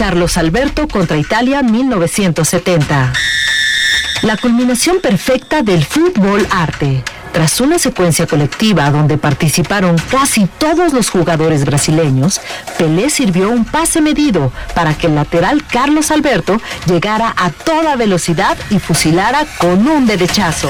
Carlos Alberto contra Italia 1970. La culminación perfecta del fútbol arte. Tras una secuencia colectiva donde participaron casi todos los jugadores brasileños, Pelé sirvió un pase medido para que el lateral Carlos Alberto llegara a toda velocidad y fusilara con un derechazo.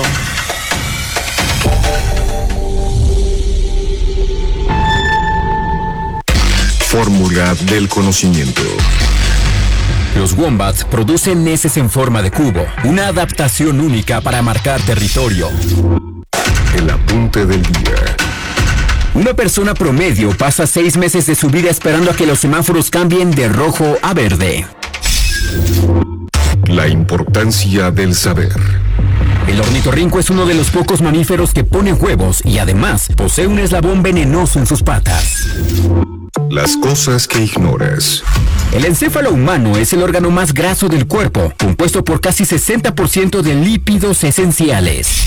Fórmula del conocimiento. Los Wombats producen heces en forma de cubo, una adaptación única para marcar territorio. El apunte del día. Una persona promedio pasa 6 meses de su vida esperando a que los semáforos cambien de rojo a verde. La importancia del saber. El ornitorrinco es uno de los pocos mamíferos que pone huevos y además posee un eslabón venenoso en sus patas. Las cosas que ignoras. El encéfalo humano es el órgano más graso del cuerpo, compuesto por casi 60% de lípidos esenciales.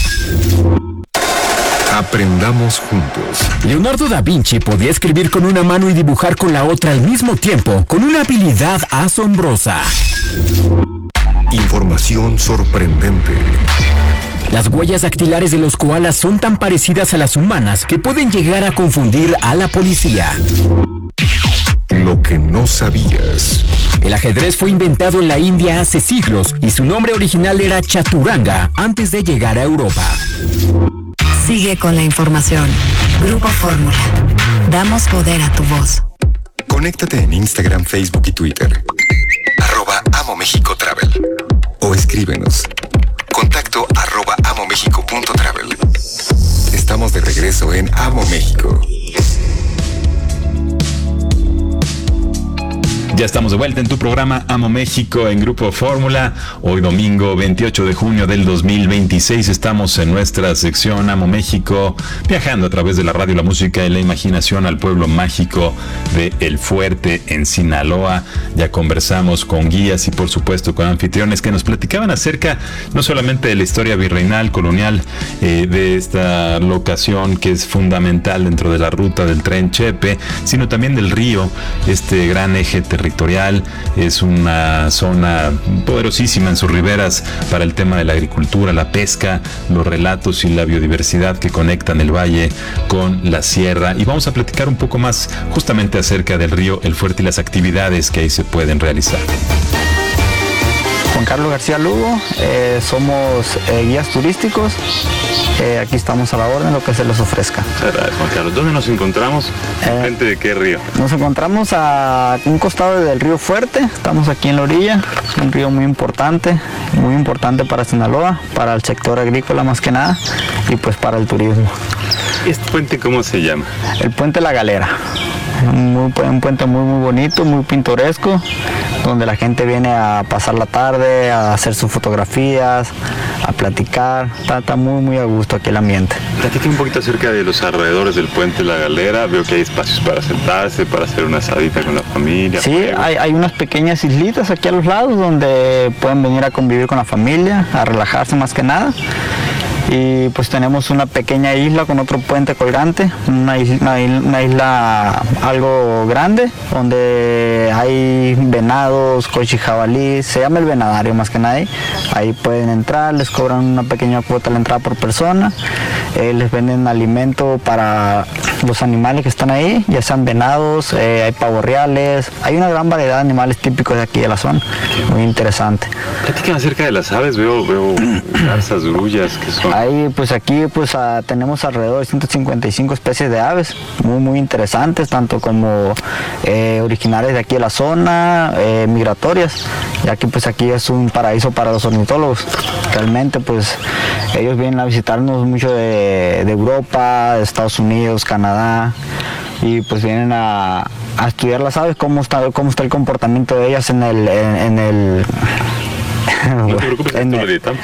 Aprendamos juntos. Leonardo da Vinci podía escribir con una mano y dibujar con la otra al mismo tiempo, con una habilidad asombrosa. Información sorprendente. Las huellas dactilares de los koalas son tan parecidas a las humanas que pueden llegar a confundir a la policía. Lo que no sabías. El ajedrez fue inventado en la India hace siglos y su nombre original era Chaturanga antes de llegar a Europa. Sigue con la información. Grupo Fórmula. Damos poder a tu voz. Conéctate en Instagram, Facebook y Twitter. @AmoMéxicoTravel. O escríbenos. Contacto @amomexico.travel. Estamos de regreso en Amo México. Ya estamos de vuelta en tu programa Amo México en Grupo Fórmula. Hoy domingo 28 de junio del 2026 estamos en nuestra sección Amo México, viajando a través de la radio, la música y la imaginación al pueblo mágico de El Fuerte en Sinaloa. Ya conversamos con guías y por supuesto con anfitriones que nos platicaban acerca no solamente de la historia virreinal, colonial de esta locación que es fundamental dentro de la ruta del tren Chepe, sino también del río, este gran eje territorial. Es una zona poderosísima en sus riberas para el tema de la agricultura, la pesca, los relatos y la biodiversidad que conectan el valle con la sierra. Y vamos a platicar un poco más justamente acerca del río El Fuerte y las actividades que ahí se pueden realizar. Juan Carlos García Lugo, somos guías turísticos. Aquí estamos a la orden, lo que se les ofrezca. Gracias, Juan Carlos. ¿Dónde nos encontramos? ¿Frente de qué río? Nos encontramos a un costado del río Fuerte. Estamos aquí en la orilla. Es un río muy importante para Sinaloa, para el sector agrícola más que nada y pues para el turismo. ¿Este puente cómo se llama? El puente La Galera. Un puente muy bonito, muy pintoresco, donde la gente viene a pasar la tarde, a hacer sus fotografías, a platicar. Está muy a gusto aquí el ambiente. Platíqueme un poquito acerca de los alrededores del puente La Galera. Veo que hay espacios para sentarse, para hacer una asadita con la familia. Sí, hay unas pequeñas islitas aquí a los lados donde pueden venir a convivir con la familia, a relajarse más que nada. Y pues tenemos una pequeña isla con otro puente colgante, una isla algo grande, donde hay venados, cochi jabalí, se llama el venadario más que nada. Ahí pueden entrar, les cobran una pequeña cuota a la entrada por persona, les venden alimento para los animales que están ahí, ya sean venados, hay pavos reales, hay una gran variedad de animales típicos de aquí de la zona, muy interesante. Platíquenme acerca de las aves, veo garzas, grullas, que son... Ahí, pues aquí tenemos alrededor de 155 especies de aves, muy interesantes, tanto como originarias de aquí de la zona, migratorias, ya que pues aquí es un paraíso para los ornitólogos. Realmente pues ellos vienen a visitarnos mucho de Europa, de Estados Unidos, Canadá, y pues vienen a estudiar las aves, cómo está el comportamiento de ellas en No te preocupes, esto lo editamos.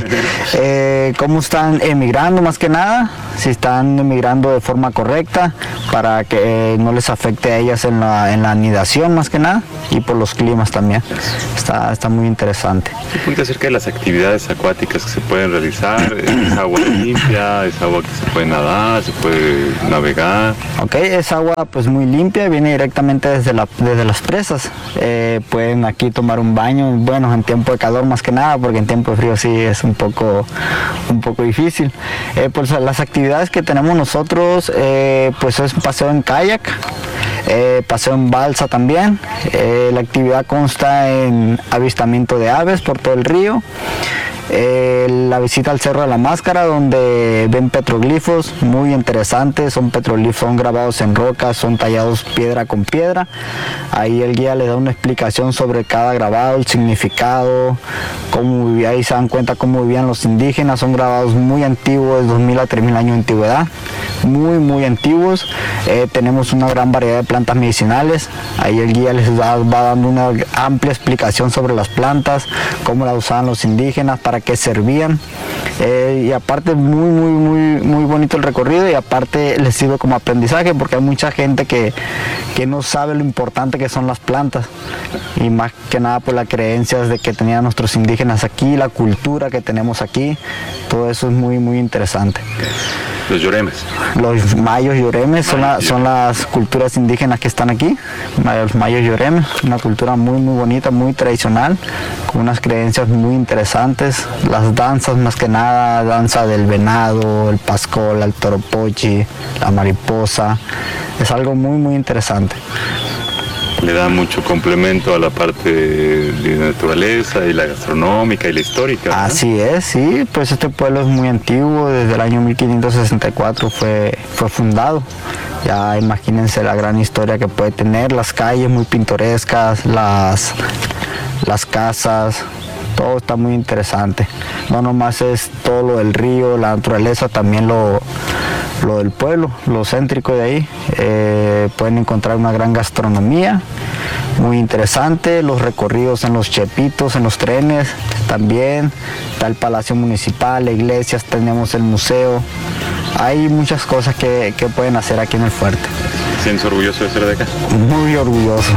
Ok. ¿Cómo están emigrando más que nada? Si están emigrando de forma correcta para que no les afecte a ellas en la anidación más que nada, y por los climas también. Está muy interesante. Un punto acerca de las actividades acuáticas que se pueden realizar. ¿Es agua limpia? ¿Es agua que se puede nadar? ¿Se puede navegar? Ok, es agua pues muy limpia, viene directamente desde las presas. Pueden aquí tomar un baño, bueno, en tiempo de calor más que nada, porque en tiempo de frío sí es un poco difícil. Pues las actividades que tenemos nosotros, pues es paseo en kayak, paseo en balsa también. La actividad consta en avistamiento de aves por todo el río. La visita al Cerro de la Máscara, donde ven petroglifos muy interesantes. Son petroglifos, son grabados en rocas, son tallados piedra con piedra. Ahí el guía les da una explicación sobre cada grabado, el significado, ahí se dan cuenta cómo vivían los indígenas. Son grabados muy antiguos, 2000 a 3000 años de antigüedad, muy antiguos. Tenemos una gran variedad de plantas medicinales. Ahí el guía les va dando una amplia explicación sobre las plantas, cómo las usaban los indígenas, para qué servían. Y aparte muy bonito el recorrido, y aparte les sirve como aprendizaje, porque hay mucha gente que no sabe lo importante que son las plantas, y más que nada por las creencias de que tenían nuestros indígenas aquí, la cultura que tenemos aquí. Todo eso es muy interesante. Los yoremes. Los mayos yoremes son las culturas indígenas que están aquí. Los mayos yoremes, una cultura muy bonita, muy tradicional, con unas creencias muy interesantes. Las danzas, más que nada, danza del venado, el pascol, el toropochi, la mariposa. Es algo muy interesante. Le da mucho complemento a la parte de naturaleza y la gastronómica y la histórica, ¿no? Así es, sí, pues este pueblo es muy antiguo, desde el año 1564 fue fundado. Ya imagínense la gran historia que puede tener, las calles muy pintorescas, las casas. Todo está muy interesante. No nomás es todo lo del río, la naturaleza, también lo del pueblo, lo céntrico de ahí. Pueden encontrar una gran gastronomía, muy interesante. Los recorridos en los chepitos, en los trenes también. Está el Palacio Municipal, la iglesia, tenemos el museo. Hay muchas cosas que pueden hacer aquí en el fuerte. ¿Sientes orgulloso de ser de acá? Muy orgulloso.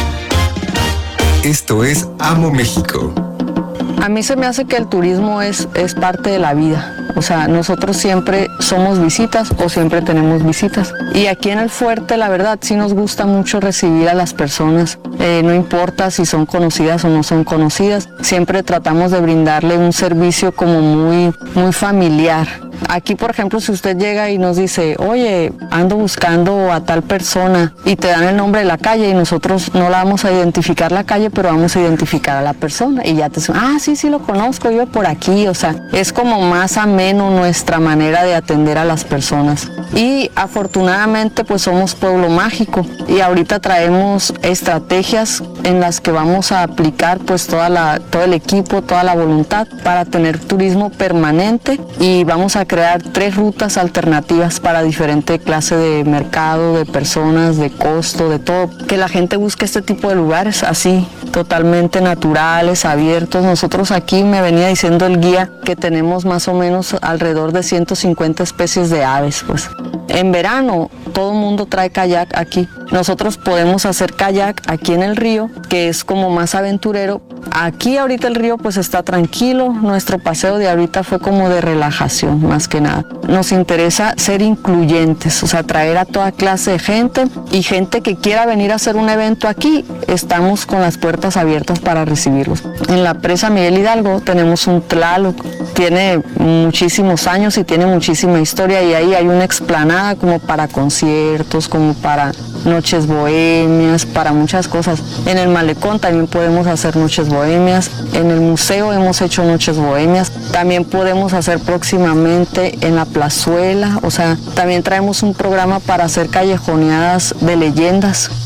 Esto es Amo México. A mí se me hace que el turismo es parte de la vida. O sea, nosotros siempre somos visitas o siempre tenemos visitas. Y aquí en el fuerte, la verdad, sí nos gusta mucho recibir a las personas. No importa si son conocidas o no son conocidas. Siempre tratamos de brindarle un servicio como muy familiar. Aquí, por ejemplo, si usted llega y nos dice, oye, ando buscando a tal persona, y te dan el nombre de la calle, y nosotros no la vamos a identificar la calle, pero vamos a identificar a la persona, y ya te dicen, sí lo conozco, vive por aquí. O sea, es como más ameno nuestra manera de atender a las personas. Y afortunadamente pues somos pueblo mágico, y ahorita traemos estrategias en las que vamos a aplicar pues todo el equipo, toda la voluntad para tener turismo permanente, y vamos a crear 3 rutas alternativas para diferente clase de mercado, de personas, de costo, de todo. Que la gente busque este tipo de lugares así, totalmente naturales, abiertos. Nosotros aquí, me venía diciendo el guía, que tenemos más o menos alrededor de 150 especies de aves. Pues en verano todo el mundo trae kayak aquí. Nosotros podemos hacer kayak aquí en el río, que es como más aventurero. Aquí ahorita el río pues está tranquilo. Nuestro paseo de ahorita fue como de relajación, más que nada. Nos interesa ser incluyentes, o sea, traer a toda clase de gente, y gente que quiera venir a hacer un evento aquí, estamos con las puertas abiertas para recibirlos. En la presa Miguel Hidalgo tenemos un Tlaloc, tiene muchísimos años y tiene muchísima historia, y ahí hay una explanada como para conciertos, como para noches bohemias, para muchas cosas. En el malecón también podemos hacer noches bohemias, en el museo hemos hecho noches bohemias, también podemos hacer próximamente en la plazuela. O sea, también traemos un programa para hacer callejoneadas de leyendas,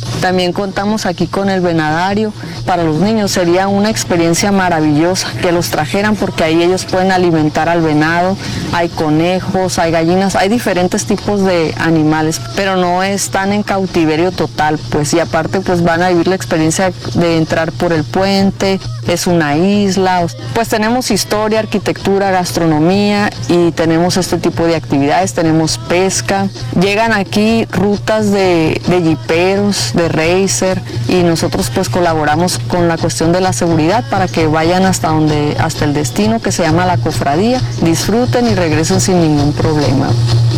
También contamos aquí con el venadario. Para los niños sería una experiencia maravillosa que los trajeran, porque ahí ellos pueden alimentar al venado. Hay conejos, hay gallinas, hay diferentes tipos de animales, pero no están en cautiverio total, pues, y aparte pues van a vivir la experiencia de entrar por el puente. Es una isla, pues tenemos historia, arquitectura, gastronomía y tenemos este tipo de actividades, tenemos pesca. Llegan aquí rutas de jiperos, de racer, y nosotros pues colaboramos con la cuestión de la seguridad para que vayan hasta el destino, que se llama La Cofradía, disfruten y regresen sin ningún problema.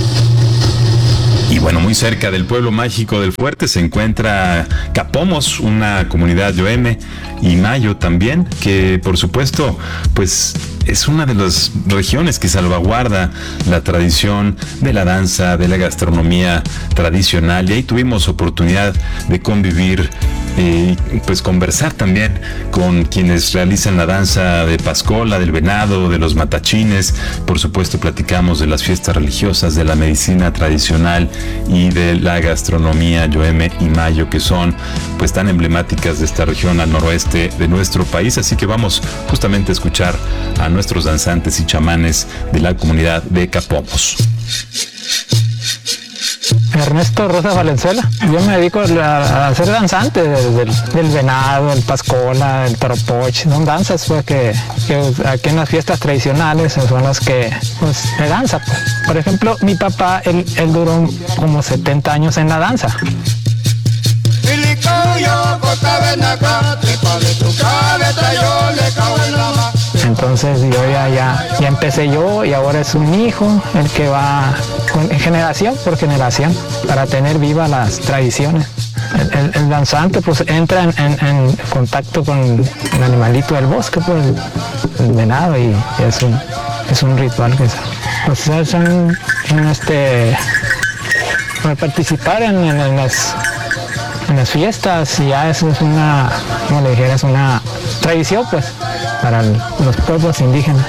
Y bueno, muy cerca del pueblo mágico del Fuerte se encuentra Capomos, una comunidad yoeme, y Mayo también, que por supuesto, pues es una de las regiones que salvaguarda la tradición de la danza, de la gastronomía tradicional, y ahí tuvimos oportunidad de convivir y pues conversar también con quienes realizan la danza de Pascola, del venado, de los matachines. Por supuesto platicamos de las fiestas religiosas, de la medicina tradicional y de la gastronomía yoeme y mayo, que son pues tan emblemáticas de esta región al noroeste de nuestro país. Así que vamos justamente a escuchar a nuestros danzantes y chamanes de la comunidad de Capomos. Ernesto Rosa Valenzuela. Yo me dedico a ser danzante del venado, el pascola, el toropoch. Son danzas pues, que aquí en las fiestas tradicionales son las que pues, se danza. Pues. Por ejemplo, mi papá, él duró como 70 años en la danza. Entonces yo ya empecé yo, y ahora es un hijo el que va generación por generación para tener vivas las tradiciones. El danzante pues entra en contacto con el animalito del bosque, pues, el venado, y es un ritual que pues para participar en las fiestas, y ya eso es una, como le dijera, es una tradición pues para los pueblos indígenas.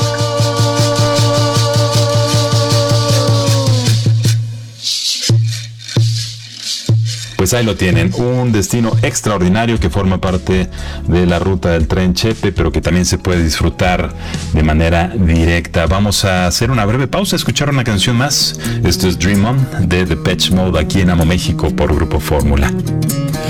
Pues ahí lo tienen, un destino extraordinario que forma parte de la ruta del tren Chepe, pero que también se puede disfrutar de manera directa. Vamos a hacer una breve pausa, escuchar una canción más. Esto es Dream On de Depeche Mode aquí en Amo México por Grupo Fórmula.